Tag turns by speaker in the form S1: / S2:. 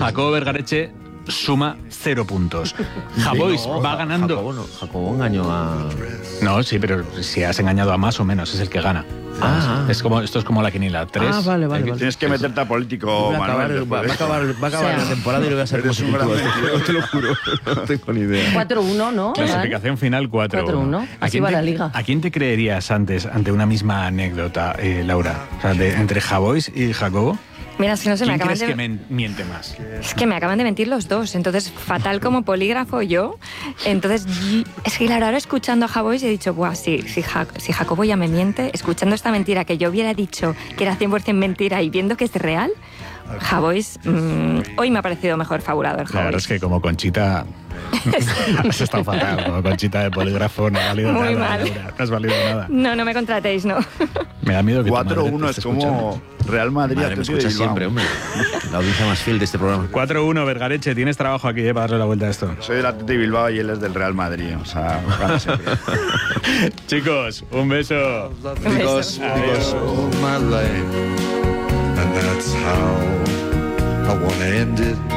S1: Jacobo Vergareche suma 0 puntos. Javois va ganando.
S2: Jacobo engañó a...
S1: No, sí, pero si has engañado a más o menos, es el que gana. Esto es como la quinila. 3.
S2: Vale.
S3: Tienes que meterte a político, Manuel.
S2: Va a acabar la temporada y lo voy a hacer como si te lo juro. No tengo ni idea.
S4: 4-1, ¿no?
S1: Clasificación final 4-1.
S4: 4-1. Así va la liga.
S1: ¿A quién te creerías antes ante una misma anécdota, Laura? O sea, entre Javois y Jacobo.
S5: Mira, es que no se me acaban
S1: ¿Quién crees que miente más?
S5: Es que me acaban de mentir los dos, entonces fatal como polígrafo yo. Entonces, es que claro, ahora escuchando a Javois he dicho, buah, si Jacobo ya me miente, escuchando esta mentira que yo hubiera dicho que era 100% mentira y viendo que es real, Javois, hoy me ha parecido mejor fabulador.
S1: La verdad es que como Conchita has estado fatal, como Conchita de polígrafo no ha valido nada.
S5: Muy mal.
S1: Laura, no has valido nada.
S5: No me contratéis, no.
S1: Me da miedo que
S3: 4-1 es como Real Madrid.
S2: Madre, me escucha siempre, hombre. La audiencia más fiel de este programa.
S1: 4-1, Vergareche, tienes trabajo aquí para darle la vuelta a esto.
S3: Soy del Athletic Bilbao y él es del Real Madrid. O sea,
S1: chicos, un beso.
S3: Chicos,
S6: my life, and that's how I wanna end it.